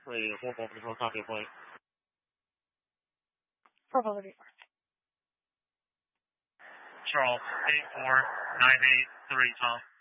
Radio 4 Pulpit Control, copy point. 4 Pulpit. Charles, 84983, Tom.